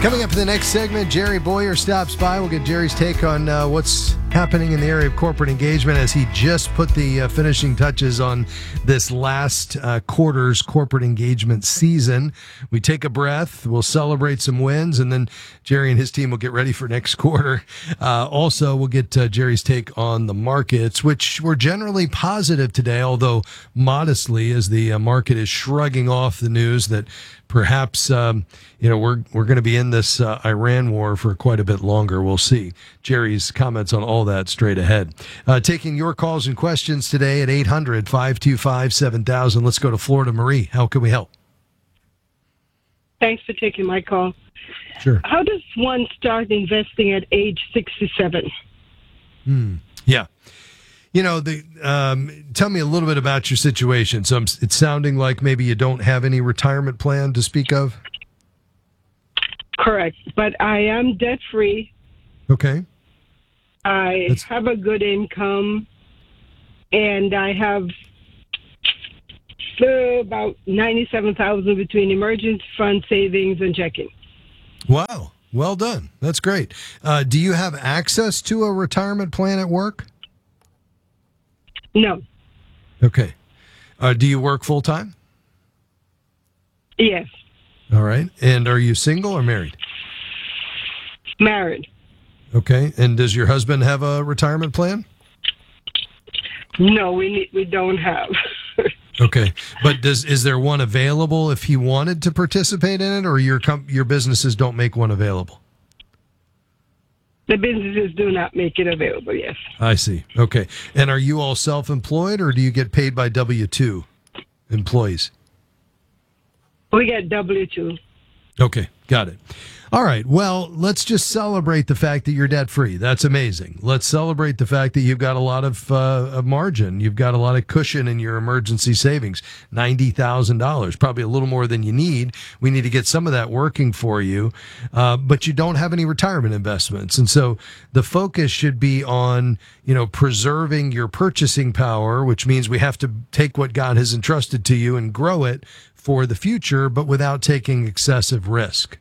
Coming up in the next segment, Jerry Boyer stops by. We'll get Jerry's take on what's happening in the area of corporate engagement as he just put the finishing touches on this last quarter's corporate engagement season. We take a breath, we'll celebrate some wins, and then Jerry and his team will get ready for next quarter. Also, we'll get Jerry's take on the markets, which were generally positive today, although modestly, as the market is shrugging off the news that perhaps we're going to be in this Iran war for quite a bit longer. We'll see. Jerry's comments on all that straight ahead. Taking your calls and questions today at 800-525-7000. Let's go to Florida. Marie, how can we help? Thanks for taking my call. Sure. How does one start investing at age 67? Yeah. Tell me a little bit about your situation. So it's sounding like maybe you don't have any retirement plan to speak of? Correct. But I am debt-free. Okay. I have a good income, and I have about $97,000 between emergency fund savings and checking. Wow. Well done. That's great. Do you have access to a retirement plan at work? No. Okay. Do you work full time? Yes. All right. And are you single or married? Married. Okay. And does your husband have a retirement plan? No, we don't have. Okay. But is there one available if he wanted to participate in it, or your businesses don't make one available? The businesses do not make it available, yes. I see. Okay. And are you all self-employed, or do you get paid by W-2 employees? We get W-2. Okay. Got it. All right. Well, let's just celebrate the fact that you're debt-free. That's amazing. Let's celebrate the fact that you've got a lot of margin. You've got a lot of cushion in your emergency savings. $90,000, probably a little more than you need. We need to get some of that working for you. But you don't have any retirement investments. And so the focus should be on, preserving your purchasing power, which means we have to take what God has entrusted to you and grow it for the future, but without taking excessive risk.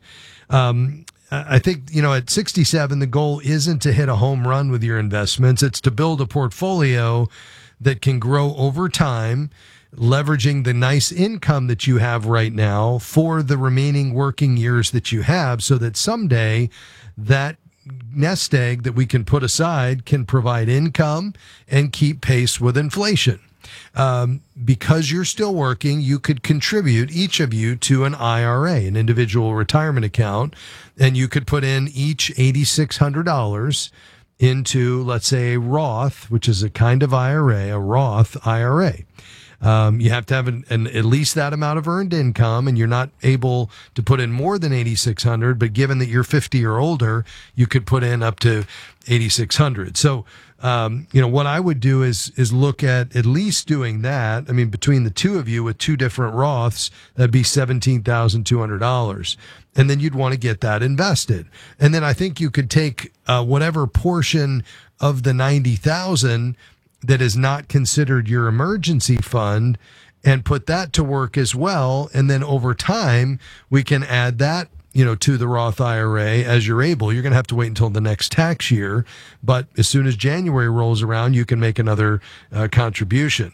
I think, at 67, the goal isn't to hit a home run with your investments. It's to build a portfolio that can grow over time, leveraging the nice income that you have right now for the remaining working years that you have, so that someday that nest egg that we can put aside can provide income and keep pace with inflation. Because you're still working, you could contribute, each of you, to an IRA, an individual retirement account, and you could put in each $8,600 into, let's say, a Roth, which is a kind of IRA, a Roth IRA. You have to have at least that amount of earned income, and you're not able to put in more than $8,600. But given that you're 50 or older, you could put in up to $8,600. So, what I would do is look at least doing that. I mean, between the two of you with two different Roths, that'd be $17,200. And then you'd want to get that invested. And then I think you could take whatever portion of the $90,000 that is not considered your emergency fund and put that to work as well. And then over time, we can add that, to the Roth IRA as you're able. You're going to have to wait until the next tax year, but as soon as January rolls around, you can make another contribution.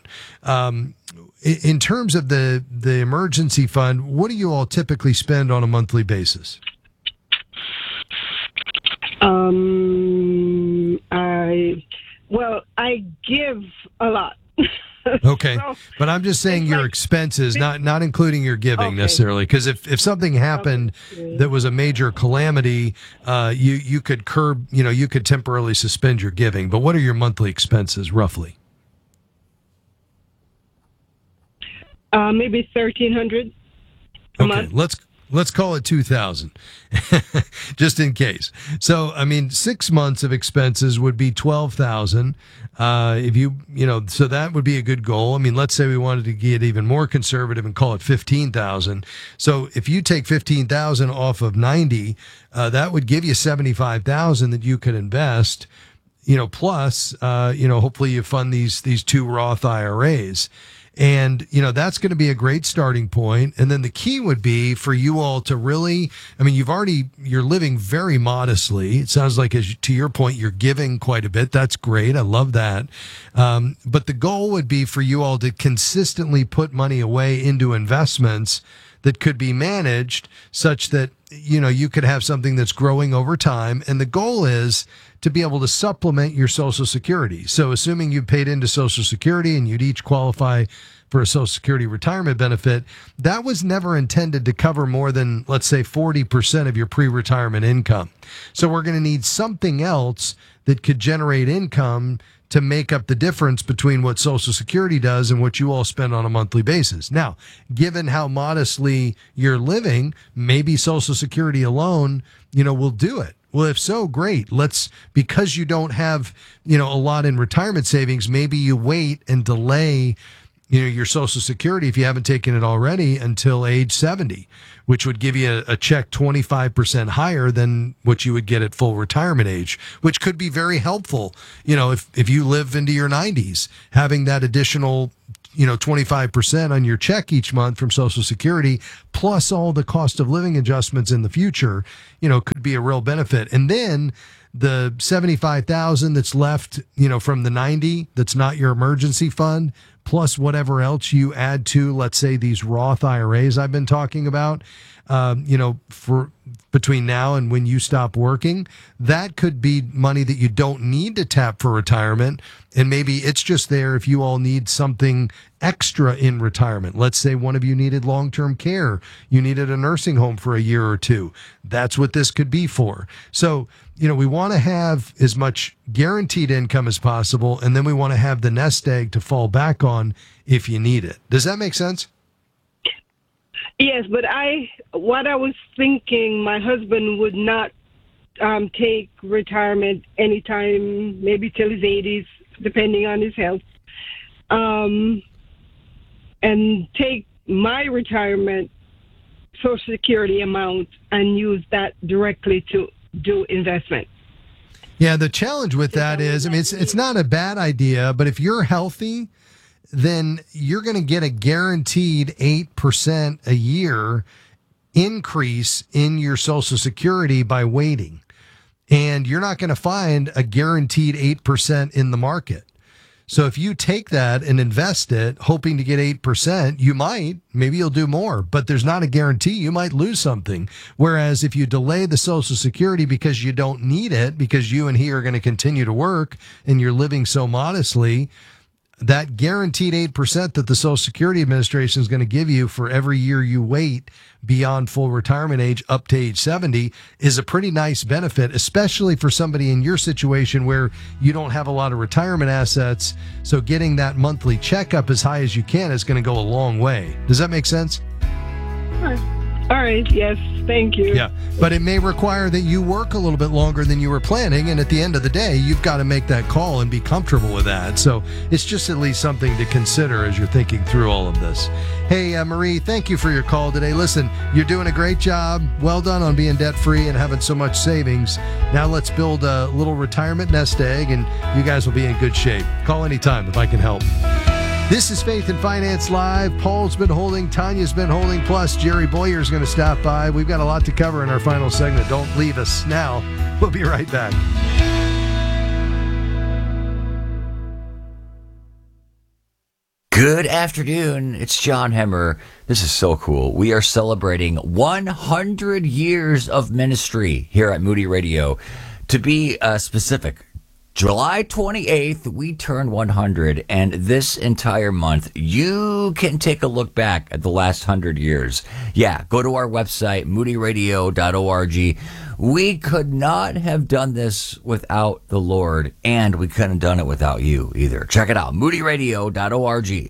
In terms of the emergency fund, what do you all typically spend on a monthly basis? I give a lot. Okay, but I'm just saying your expenses, not including your giving necessarily, because if something happened that was a major calamity, you could curb, you could temporarily suspend your giving. But what are your monthly expenses roughly? Maybe $1,300 a month. Let's call it 2,000, just in case. So, 6 months of expenses would be 12,000. So that would be a good goal. Let's say we wanted to get even more conservative and call it 15,000. So if you take 15,000 off of 90, that would give you 75,000 that you could invest. Plus, hopefully you fund these two Roth IRAs. And, that's going to be a great starting point. And then the key would be for you all to really, you're living very modestly. It sounds like, to your point, you're giving quite a bit. That's great. I love that. But the goal would be for you all to consistently put money away into investments that could be managed such that, you could have something that's growing over time. And the goal is to be able to supplement your Social Security. So assuming you paid into Social Security and you'd each qualify for a Social Security retirement benefit, that was never intended to cover more than, let's say, 40% of your pre-retirement income. So we're going to need something else that could generate income to make up the difference between what Social Security does and what you all spend on a monthly basis. Now, given how modestly you're living, maybe Social Security alone, will do it. Well, if so, great. Because you don't have, a lot in retirement savings, maybe you wait and delay, your Social Security, if you haven't taken it already, until age 70, which would give you a check 25% higher than what you would get at full retirement age, which could be very helpful. If you live into your 90s, having that additional 25% on your check each month from Social Security, plus all the cost of living adjustments in the future, could be a real benefit. And then the $75,000 that's left, from the 90, that's not your emergency fund, plus whatever else you add to, let's say, these Roth IRAs I've been talking about, for between now and when you stop working, that could be money that you don't need to tap for retirement. And maybe it's just there if you all need something extra in retirement. Let's say one of you needed long-term care. You needed a nursing home for a year or two. That's what this could be for. So, we want to have as much guaranteed income as possible, and then we want to have the nest egg to fall back on if you need it. Does that make sense? Yes, but what I was thinking, my husband would not take retirement anytime, maybe till his 80s, depending on his health, and take my retirement Social Security amount and use that directly to do investment. Yeah, the challenge with that is, it's not a bad idea, but if you're healthy, then you're going to get a guaranteed 8% a year increase in your Social Security by waiting. And you're not going to find a guaranteed 8% in the market. So if you take that and invest it, hoping to get 8%, maybe you'll do more, but there's not a guarantee. You might lose something. Whereas if you delay the Social Security because you don't need it, because you and he are going to continue to work and you're living so modestly, that guaranteed 8% that the Social Security Administration is going to give you for every year you wait beyond full retirement age up to age 70 is a pretty nice benefit, especially for somebody in your situation where you don't have a lot of retirement assets. So getting that monthly check up as high as you can is going to go a long way. Does that make sense? All right. Yes. Thank you. Yeah. But it may require that you work a little bit longer than you were planning. And at the end of the day, you've got to make that call and be comfortable with that. So it's just at least something to consider as you're thinking through all of this. Hey, Marie, thank you for your call today. Listen, you're doing a great job. Well done on being debt free and having so much savings. Now let's build a little retirement nest egg and you guys will be in good shape. Call anytime if I can help. This is Faith and Finance Live. Paul's been holding, Tanya's been holding, plus Jerry Boyer's going to stop by. We've got a lot to cover in our final segment. Don't leave us now. We'll be right back. Good afternoon. It's John Hemmer. This is so cool. We are celebrating 100 years of ministry here at Moody Radio. To be specific, July 28th, we turn 100, and this entire month, you can take a look back at the last 100 years. Yeah, go to our website, moodyradio.org. We could not have done this without the Lord, and we couldn't have done it without you either. Check it out, moodyradio.org.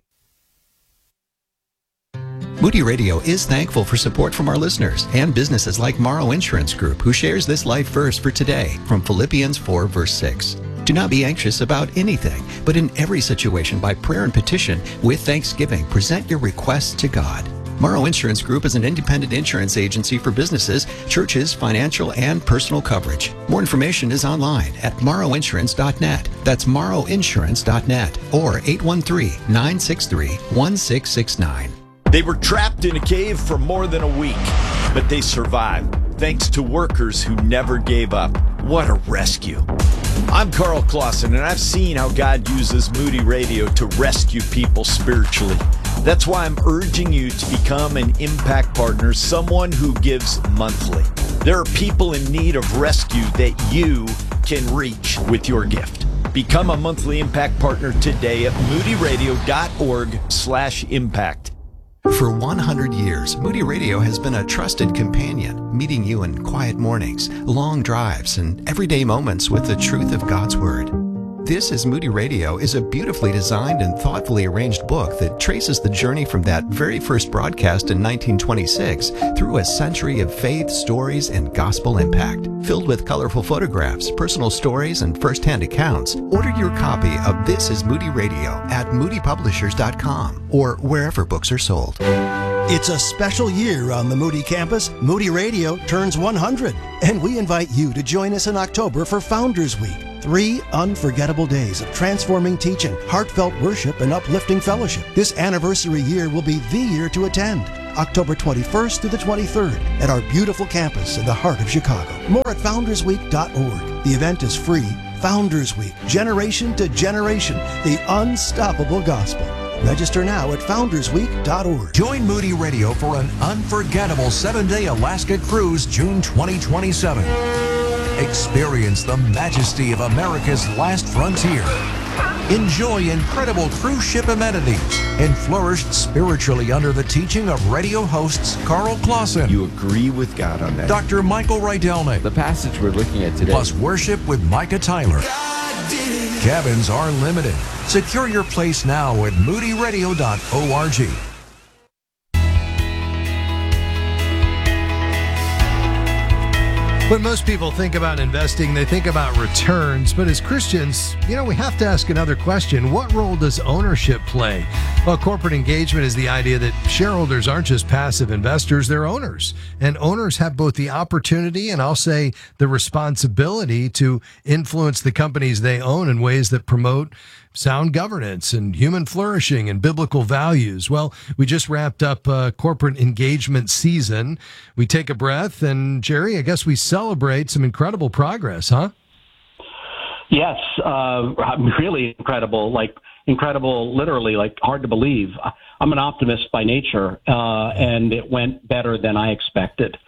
Moody Radio is thankful for support from our listeners and businesses like Morrow Insurance Group, who shares this life verse for today from Philippians 4, verse 6. Do not be anxious about anything, but in every situation by prayer and petition with thanksgiving present your requests to God. Morrow Insurance Group is an independent insurance agency for businesses, churches, financial, and personal coverage. More information is online at morrowinsurance.net. That's morrowinsurance.net or 813-963-1669. They were trapped in a cave for more than a week, but they survived thanks to workers who never gave up. What a rescue. I'm Carl Clausen, and I've seen how God uses Moody Radio to rescue people spiritually. That's why I'm urging you to become an impact partner, someone who gives monthly. There are people in need of rescue that you can reach with your gift. Become a monthly impact partner today at moodyradio.org/impact. For 100 years, Moody Radio has been a trusted companion, meeting you in quiet mornings, long drives, and everyday moments with the truth of God's Word. This is Moody Radio is a beautifully designed and thoughtfully arranged book that traces the journey from that very first broadcast in 1926 through a century of faith, stories, and gospel impact. Filled with colorful photographs, personal stories, and first-hand accounts, order your copy of This is Moody Radio at moodypublishers.com or wherever books are sold. It's a special year on the Moody campus. Moody Radio turns 100, and we invite you to join us in October for Founders Week. 3 unforgettable days of transforming teaching, heartfelt worship, and uplifting fellowship. This anniversary year will be the year to attend. October 21st through the 23rd at our beautiful campus in the heart of Chicago. More at foundersweek.org. The event is free. Founders Week, generation to generation, the unstoppable gospel. Register now at foundersweek.org. Join Moody Radio for an unforgettable 7-day Alaska cruise June 2027. Experience the majesty of America's last frontier. Enjoy incredible cruise ship amenities and flourish spiritually under the teaching of radio hosts Carl Clausen. You agree with God on that? Dr. Michael Rydelnik. The passage we're looking at today. Plus worship with Micah Tyler. Cabins are limited. Secure your place now at moodyradio.org. When most people think about investing, they think about returns. But as Christians, we have to ask another question. What role does ownership play? Well, corporate engagement is the idea that shareholders aren't just passive investors, they're owners. And owners have both the opportunity and I'll say the responsibility to influence the companies they own in ways that promote sound governance and human flourishing and biblical values. Well, we just wrapped up corporate engagement season. We take a breath, and Jerry, I guess we celebrate some incredible progress, huh? Yes, really incredible, literally, hard to believe. I'm an optimist by nature, and it went better than I expected.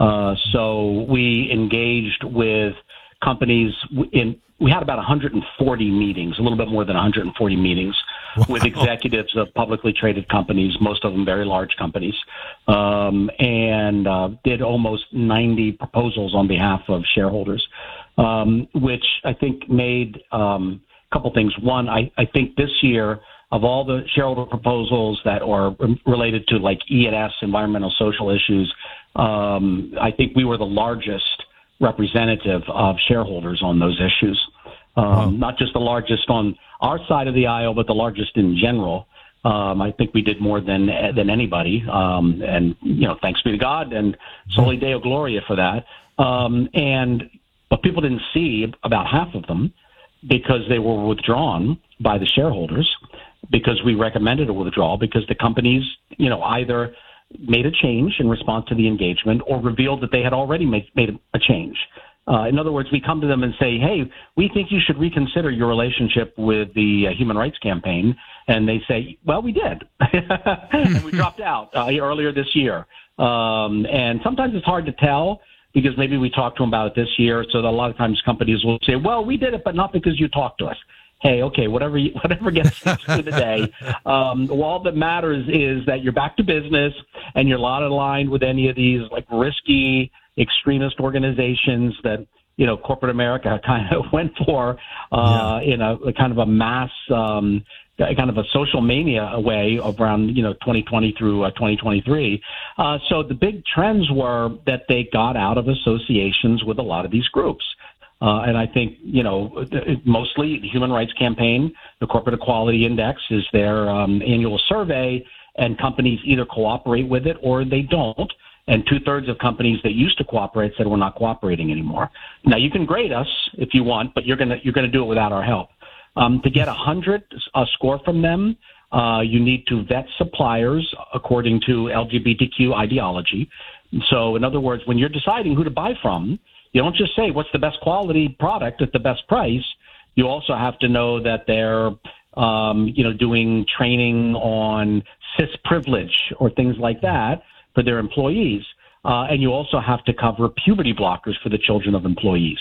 So we engaged with companies we had about 140 meetings, a little bit more than 140 meetings with executives of publicly traded companies, most of them very large companies, and did almost 90 proposals on behalf of shareholders, which I think made a couple things. One, I think this year, of all the shareholder proposals that are related to E&S, environmental social issues, I think we were the largest representative of shareholders on those issues. Not just the largest on our side of the aisle, but the largest in general. I think we did more than anybody, and thanks be to God and Soli Deo Gloria for that. But people didn't see about half of them because they were withdrawn by the shareholders, because we recommended a withdrawal, because the companies either made a change in response to the engagement or revealed that they had already made a change. In other words, we come to them and say, hey, we think you should reconsider your relationship with the Human Rights Campaign. And they say, well, we did. And we dropped out earlier this year. And sometimes it's hard to tell because maybe we talked to them about it this year. So that a lot of times companies will say, well, we did it, but not because you talked to us. Hey, okay, whatever gets through the day. All that matters is that you're back to business and you're not aligned with any of these risky extremist organizations that corporate America kind of went for in a kind of a mass kind of a social mania way around 2020 through 2023. So the big trends were that they got out of associations with a lot of these groups. And I think, mostly the Human Rights Campaign, the Corporate Equality Index is their annual survey, and companies either cooperate with it or they don't. And 2/3 of companies that used to cooperate said we're not cooperating anymore. Now you can grade us if you want, but you're gonna do it without our help. To get 100 score from them, you need to vet suppliers according to LGBTQ ideology. So in other words, when you're deciding who to buy from, you don't just say what's the best quality product at the best price. You also have to know that they're doing training on cis privilege or things like that for their employees. And you also have to cover puberty blockers for the children of employees,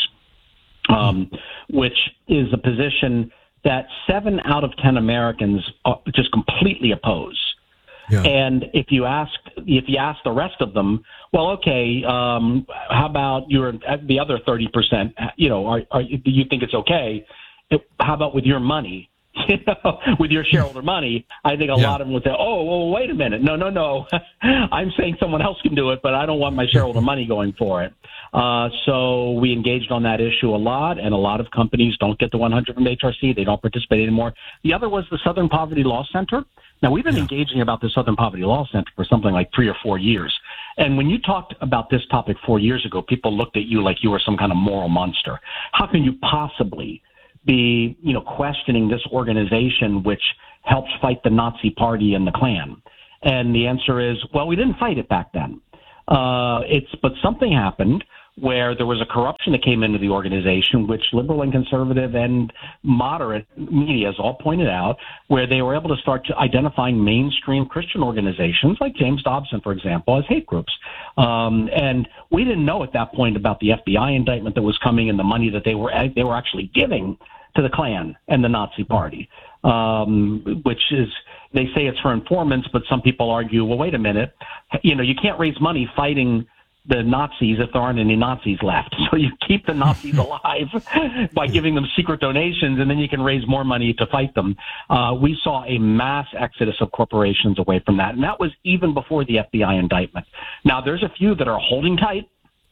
which is a position that 7 out of 10 Americans just completely oppose. Yeah. And if you ask the rest of them, well, okay, how about the other 30%? Do you think it's okay? How about with your money? With your shareholder money, I think a lot of them would say, oh, wait a minute. No. I'm saying someone else can do it, but I don't want my shareholder money going for it. So we engaged on that issue a lot, and a lot of companies don't get the 100 from HRC. They don't participate anymore. The other was the Southern Poverty Law Center. Now, we've been engaging about the Southern Poverty Law Center for something like 3 or 4 years. And when you talked about this topic 4 years ago, people looked at you like you were some kind of moral monster. How can you possibly be, questioning this organization which helps fight the Nazi Party and the Klan? And the answer is, well, we didn't fight it back then. But something happened where there was a corruption that came into the organization, which liberal and conservative and moderate media has all pointed out, where they were able to start identifying mainstream Christian organizations like James Dobson, for example, as hate groups. And we didn't know at that point about the FBI indictment that was coming and the money that they were actually giving to the Klan and the Nazi Party, which is, they say it's for informants, but some people argue, well, wait a minute, you can't raise money fighting the Nazis if there aren't any Nazis left. So you keep the Nazis alive by giving them secret donations, and then you can raise more money to fight them. We saw a mass exodus of corporations away from that, and that was even before the FBI indictment. Now, there's a few that are holding tight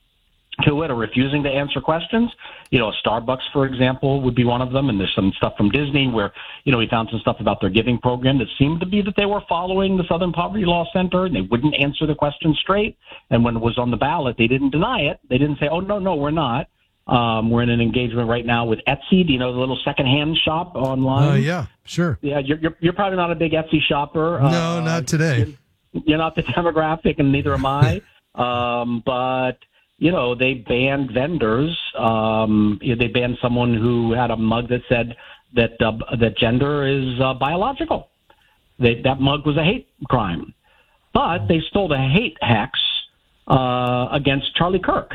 to it or refusing to answer questions. Starbucks, for example, would be one of them. And there's some stuff from Disney where, we found some stuff about their giving program that seemed to be that they were following the Southern Poverty Law Center and they wouldn't answer the question straight. And when it was on the ballot, they didn't deny it. They didn't say, oh, no, we're not. We're in an engagement right now with Etsy. Do you know the little secondhand shop online? Yeah, sure. Yeah, you're probably not a big Etsy shopper. No, not today. You're not the demographic, and neither am I. But they banned vendors. They banned someone who had a mug that said that gender is biological. That mug was a hate crime. But they stole the hate hex against Charlie Kirk.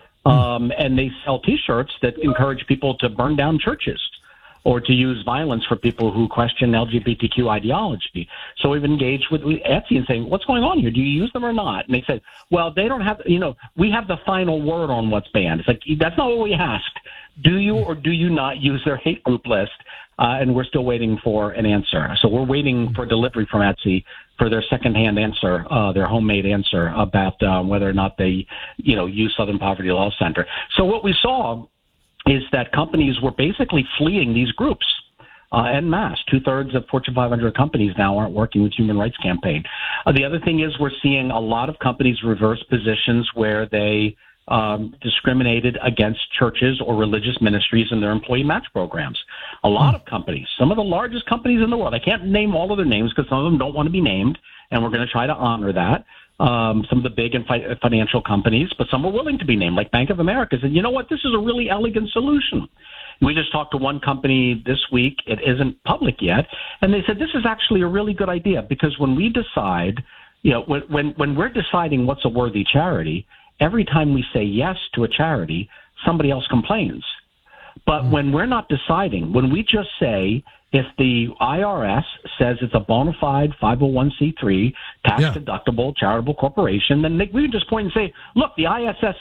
And they sell T-shirts that encourage people to burn down churches or to use violence for people who question LGBTQ ideology. So we've engaged with Etsy and saying, what's going on here? Do you use them or not? And they said, well, they don't have, we have the final word on what's banned. It's like, that's not what we asked. Do you or do you not use their hate group list? And we're still waiting for an answer. So we're waiting for delivery from Etsy for their secondhand answer, their homemade answer about whether or not they, use Southern Poverty Law Center. So what we saw is that companies were basically fleeing these groups en masse. 2/3 of Fortune 500 companies now aren't working with Human Rights Campaign. The other thing is we're seeing a lot of companies reverse positions where they discriminated against churches or religious ministries in their employee match programs. A lot of companies, some of the largest companies in the world, I can't name all of their names because some of them don't want to be named, and we're going to try to honor that. Some of the big and financial companies, but some are willing to be named, like Bank of America said, you know what, this is a really elegant solution. We just talked to one company this week, it isn't public yet, and they said this is actually a really good idea because when we decide, when we're deciding what's a worthy charity, every time we say yes to a charity, somebody else complains. But when we're not deciding, when we just say, if the IRS says it's a bona fide 501c3 tax-deductible charitable corporation, then we can just point and say, look, the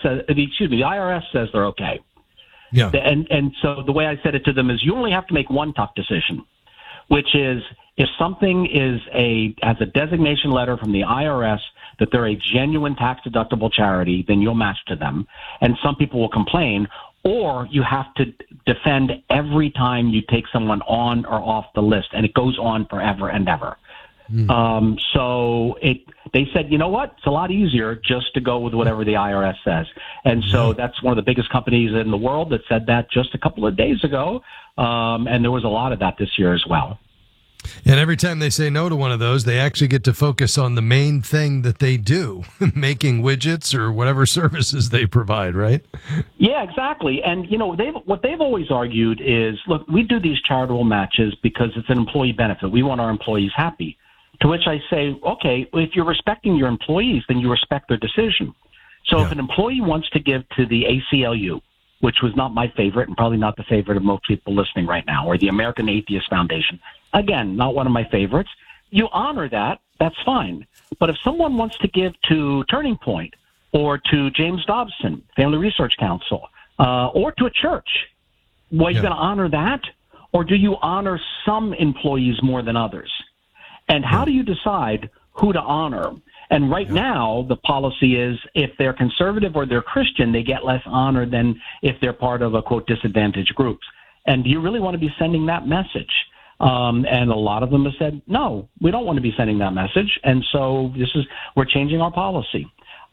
IRS says they're okay. Yeah. And so the way I said it to them is you only have to make one tough decision, which is if something has a designation letter from the IRS that they're a genuine tax-deductible charity, then you'll match to them. And some people will complain, or you have to defend every time you take someone on or off the list, and it goes on forever and ever. So they said, you know what? It's a lot easier just to go with whatever the IRS says. And so that's one of the biggest companies in the world that said that just a couple of days ago. And there was a lot of that this year as well. And every time they say no to one of those, they actually get to focus on the main thing that they do, making widgets or whatever services they provide, right? Yeah, exactly. And, what they've always argued is, look, we do these charitable matches because it's an employee benefit. We want our employees happy. To which I say, okay, if you're respecting your employees, then you respect their decision. So if an employee wants to give to the ACLU, which was not my favorite and probably not the favorite of most people listening right now, or the American Atheist Foundation, again, not one of my favorites, you honor that, that's fine. But if someone wants to give to Turning Point or to James Dobson, Family Research Council, or to a church, well, you're going to honor that? Or do you honor some employees more than others? And how do you decide who to honor? And right now, the policy is if they're conservative or they're Christian, they get less honor than if they're part of a, quote, disadvantaged groups. And do you really want to be sending that message? And a lot of them have said, no, we don't want to be sending that message. And so we're changing our policy.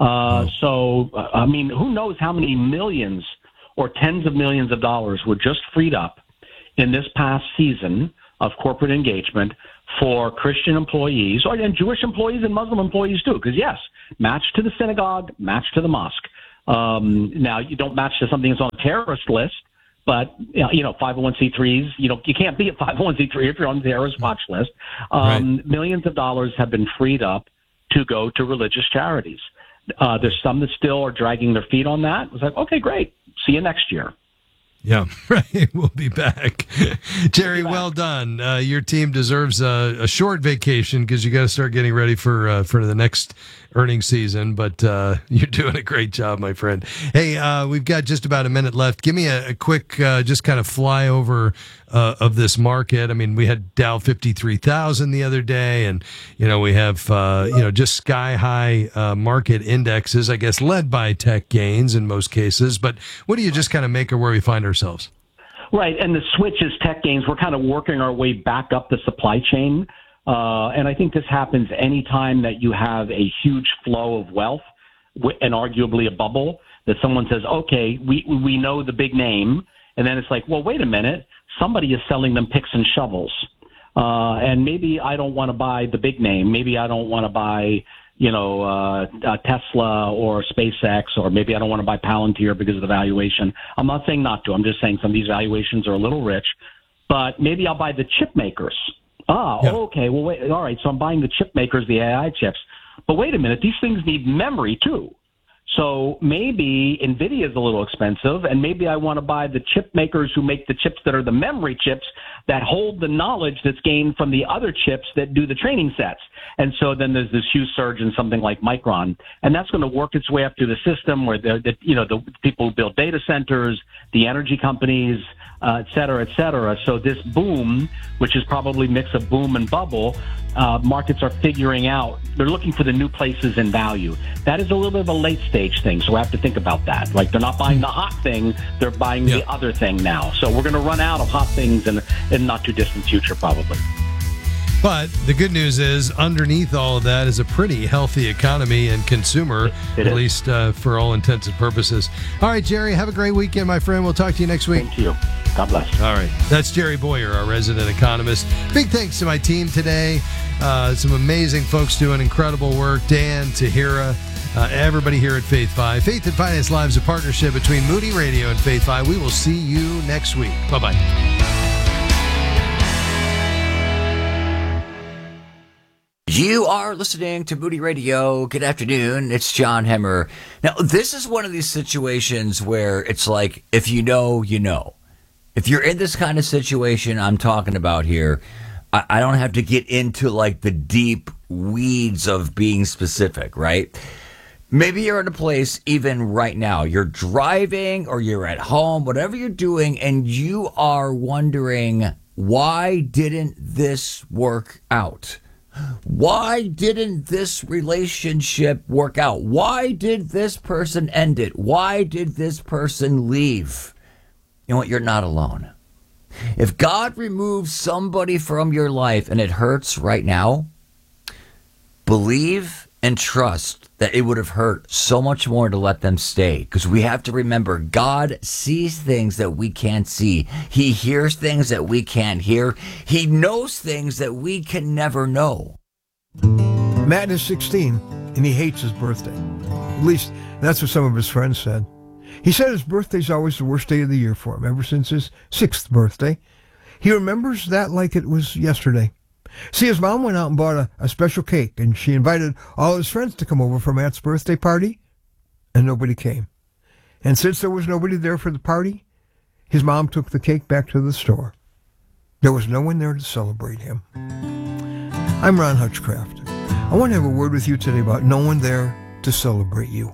I mean, who knows how many millions or tens of millions of dollars were just freed up in this past season of corporate engagement for Christian employees, and Jewish employees and Muslim employees too, because yes, match to the synagogue, match to the mosque. Now, you don't match to something that's on a terrorist list, but 501c3s, you can't be a 501c3 if you're on the terrorist watch list. Millions of dollars have been freed up to go to religious charities. There's some that still are dragging their feet on that. It's like, okay, great. See you next year. Yeah, right. We'll be back. Jerry, well done. Your team deserves a short vacation because you got to start getting ready for the next earnings season. But you're doing a great job, my friend. Hey, we've got just about a minute left. Give me a quick just kind of flyover of this market. I mean, we had Dow 53,000 the other day, and we have just sky high market indexes, I guess, led by tech gains in most cases. But what do you just kind of make of where we find ourselves? Right, and the switch is tech gains. We're kind of working our way back up the supply chain. And I think this happens anytime that you have a huge flow of wealth and arguably a bubble, that someone says, okay, we know the big name. And then it's like, well, wait a minute. Somebody is selling them picks and shovels. And maybe I don't want to buy the big name. Maybe I don't want to buy, Tesla or SpaceX, or maybe I don't want to buy Palantir because of the valuation. I'm not saying not to. I'm just saying some of these valuations are a little rich. But maybe I'll buy the chip makers. Okay. Well, wait. All right. So I'm buying the chip makers, the AI chips. But wait a minute. These things need memory too. So maybe NVIDIA is a little expensive, and maybe I want to buy the chip makers who make the chips that are the memory chips that hold the knowledge that's gained from the other chips that do the training sets. And so then there's this huge surge in something like Micron, and that's going to work its way up through the system where the people who build data centers, the energy companies, et cetera, et cetera. So this boom, which is probably a mix of boom and bubble, markets are figuring out. They're looking for the new places in value. That is a little bit of a late stage thing, so we have to think about that. Like, they're not buying the hot thing, they're buying the other thing now. So we're going to run out of hot things in not too distant future, probably. But the good news is, underneath all of that is a pretty healthy economy and consumer, at least for all intents and purposes. All right, Jerry, have a great weekend, my friend. We'll talk to you next week. Thank you. God bless. All right. That's Jerry Bowyer, our resident economist. Big thanks to my team today. Some amazing folks doing incredible work. Dan, Tahira, everybody here at Faith 5. Faith and Finance Live is a partnership between Moody Radio and Faith 5. We will see you next week. Bye-bye. You are listening to Moody Radio. Good afternoon. It's John Hemmer. Now, this is one of these situations where it's like, if you know, you know. If you're in this kind of situation I'm talking about here, I don't have to get into like the deep weeds of being specific, right? Maybe you're in a place even right now. You're driving or you're at home, whatever you're doing, and you are wondering, why didn't this work out? Why didn't this relationship work out? Why did this person end it? Why did this person leave? You know what? You're not alone. If God removes somebody from your life and it hurts right now, believe and trust that it would have hurt so much more to let them stay. Because we have to remember, God sees things that we can't see. He hears things that we can't hear. He knows things that we can never know. Matt is 16, and he hates his birthday. At least, that's what some of his friends said. He said his birthday's always the worst day of the year for him, ever since his 6th birthday. He remembers that like it was yesterday. See, his mom went out and bought a special cake, and she invited all his friends to come over for Matt's birthday party, and nobody came. And since there was nobody there for the party, his mom took the cake back to the store. There was no one there to celebrate him. I'm Ron Hutchcraft. I want to have a word with you today about no one there to celebrate you.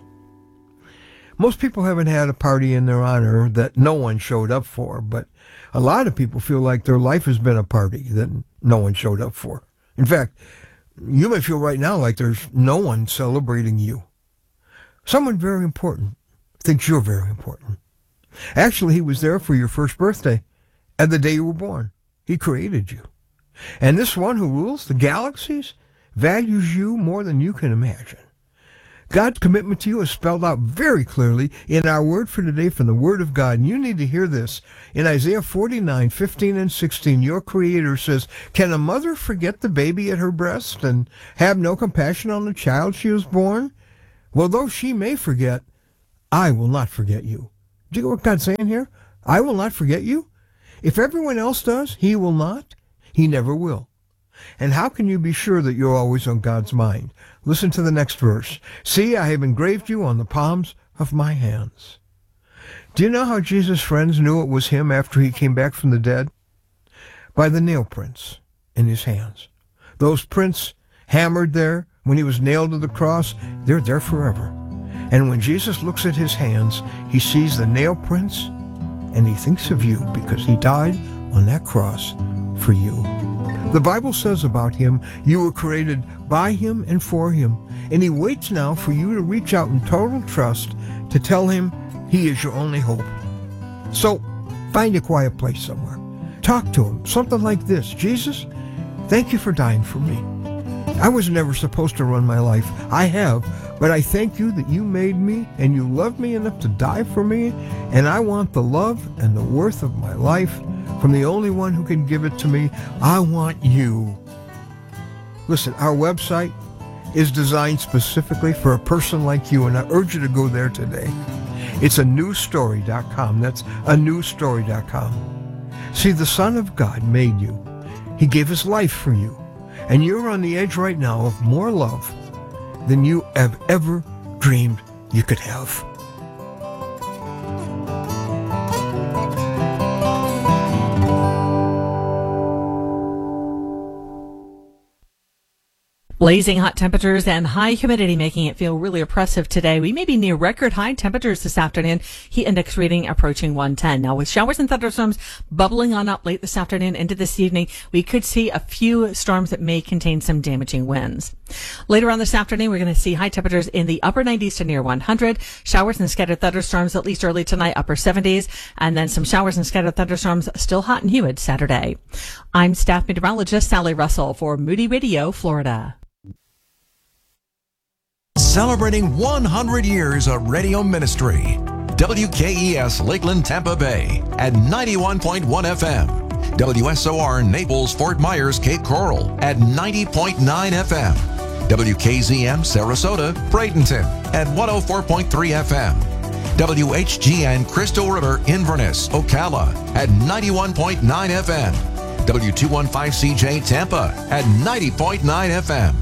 Most people haven't had a party in their honor that no one showed up for, but a lot of people feel like their life has been a party that no one showed up for. In fact, you may feel right now like there's no one celebrating you. Someone very important thinks you're very important. Actually, he was there for your first birthday and the day you were born. He created you. And this one who rules the galaxies values you more than you can imagine. God's commitment to you is spelled out very clearly in our word for today from the Word of God. And you need to hear this. In Isaiah 49:15 and 16, your Creator says, "Can a mother forget the baby at her breast and have no compassion on the child she has born? Well, though she may forget, I will not forget you." Do you get what God's saying here? I will not forget you. If everyone else does, He will not. He never will. And how can you be sure that you're always on God's mind? Listen to the next verse. "See, I have engraved you on the palms of my hands." Do you know how Jesus' friends knew it was him after he came back from the dead? By the nail prints in his hands. Those prints hammered there when he was nailed to the cross, they're there forever. And when Jesus looks at his hands, he sees the nail prints and he thinks of you because he died on that cross for you. The Bible says about him, you were created by him and for him, and he waits now for you to reach out in total trust to tell him he is your only hope. So, find a quiet place somewhere. Talk to him, something like this: "Jesus, thank you for dying for me. I was never supposed to run my life. I have, but I thank you that you made me and you loved me enough to die for me, and I want the love and the worth of my life from the only one who can give it to me. I want you." Listen, our website is designed specifically for a person like you, and I urge you to go there today. It's anewstory.com. That's anewstory.com. See, the Son of God made you. He gave his life for you. And you're on the edge right now of more love than you have ever dreamed you could have. Blazing hot temperatures and high humidity making it feel really oppressive today. We may be near record high temperatures this afternoon. Heat index reading approaching 110. Now with showers and thunderstorms bubbling on up late this afternoon into this evening, we could see a few storms that may contain some damaging winds. Later on this afternoon, we're going to see high temperatures in the upper 90s to near 100. Showers and scattered thunderstorms at least early tonight, upper 70s. And then some showers and scattered thunderstorms still hot and humid Saturday. I'm staff meteorologist Sally Russell for Moody Radio, Florida. Celebrating 100 years of radio ministry. WKES Lakeland, Tampa Bay at 91.1 FM. WSOR Naples, Fort Myers, Cape Coral at 90.9 FM. WKZM Sarasota, Bradenton at 104.3 FM. WHGN Crystal River, Inverness, Ocala at 91.9 FM. W215CJ Tampa at 90.9 FM.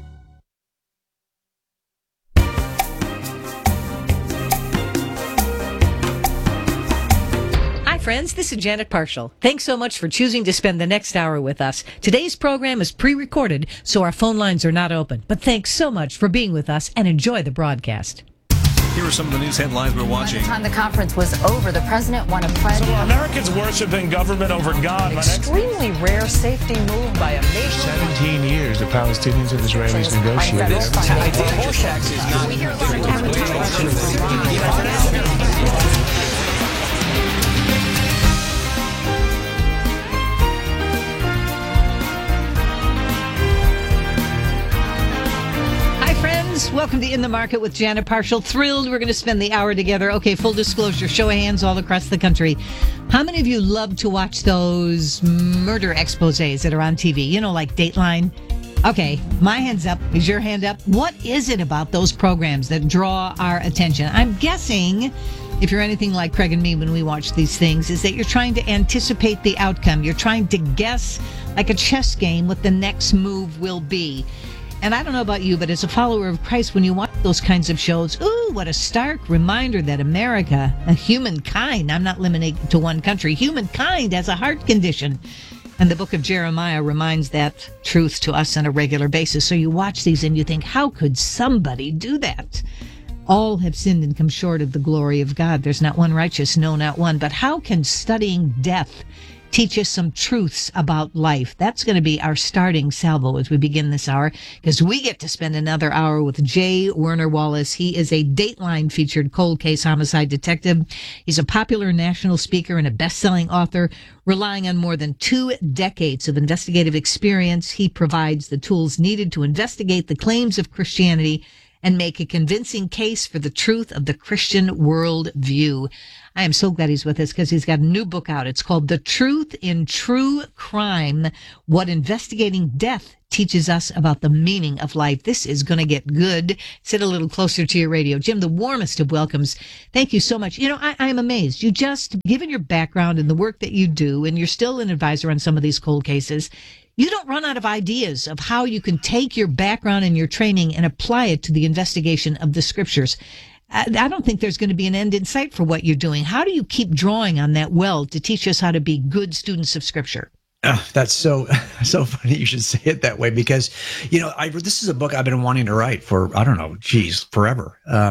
Friends, this is Janet Parshall. Thanks so much for choosing to spend the next hour with us. Today's program is pre-recorded, so our phone lines are not open. But thanks so much for being with us and enjoy the broadcast. Here are some of the news headlines we're watching. By the time the conference was over, the president won a pledge. So Americans worshiping government over God. An extremely rare safety move by a nation. 17 years the Palestinians and Israelis negotiated. Welcome to In the Market with Janet Parshall. Thrilled we're going to spend the hour together. Okay, full disclosure, show of hands all across the country. How many of you love to watch those murder exposés that are on TV? You know, like Dateline? Okay, my hand's up. Is your hand up? What is it about those programs that draw our attention? I'm guessing, if you're anything like Craig and me when we watch these things, is that you're trying to anticipate the outcome. You're trying to guess, like a chess game, what the next move will be. And I don't know about you, but as a follower of Christ, when you watch those kinds of shows, ooh, what a stark reminder that America, humankind, I'm not limiting to one country, humankind has a heart condition. And the book of Jeremiah reminds that truth to us on a regular basis. So you watch these and you think, how could somebody do that? All have sinned and come short of the glory of God. There's not one righteous, no, not one. But how can studying death teach us some truths about life? That's going to be our starting salvo as we begin this hour, because we get to spend another hour with J. Werner Wallace. He is a Dateline featured cold case homicide detective. He's a popular national speaker and a best-selling author. Relying on more than 2 decades of investigative experience, he provides the tools needed to investigate the claims of Christianity and make a convincing case for the truth of the Christian worldview. I am so glad he's with us because he's got a new book out. It's called The Truth in True Crime, What Investigating Death Teaches Us About the Meaning of Life. This is going to get good. Sit a little closer to your radio. Jim, the warmest of welcomes. Thank you so much. You know, I am amazed. You just, given your background and the work that you do, and you're still an advisor on some of these cold cases, you don't run out of ideas of how you can take your background and your training and apply it to the investigation of the scriptures. I don't think there's going to be an end in sight for what you're doing. How do you keep drawing on that well to teach us how to be good students of Scripture? That's so funny you should say it that way, because, you know, this is a book I've been wanting to write for, I don't know, forever.